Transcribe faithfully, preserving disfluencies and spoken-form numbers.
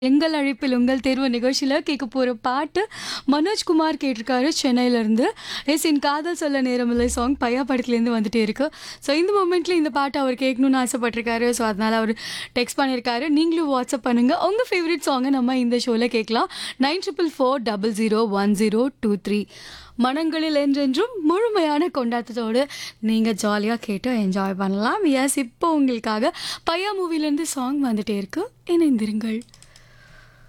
எங்கள் அழைப்பில் உங்கள் தேர்வு நிகழ்ச்சியில கேட்க போற பாட்டு மனோஜ்குமார் கேட்டிருக்காரு சென்னையிலேருந்து. எஸ் என் காதல் சொல்ல நேரமில்லை சாங் பையா படத்துலேருந்து வந்துட்டே இருக்கு. ஸோ இந்த மொமெண்ட்ல இந்த பாட்டு அவர் கேட்கணும்னு ஆசைப்பட்டிருக்காரு. ஸோ அதனால அவர் டெக்ஸ்ட் பண்ணியிருக்காரு. நீங்களும் வாட்ஸ்அப் பண்ணுங்க உங்கள் ஃபேவரட் சாங்கை நம்ம இந்த ஷோவில் கேட்கலாம். Nine triple four double zero one zero two three மனங்களில் என்றென்றும் முழுமையான கொண்டாட்டத்தோடு நீங்கள் ஜாலியாக கேட்டு என்ஜாய் பண்ணலாம். எஸ் இப்போ உங்களுக்காக பையா மூவிலேருந்து சாங் வந்துட்டே இருக்கு. இணைந்திருங்கள்.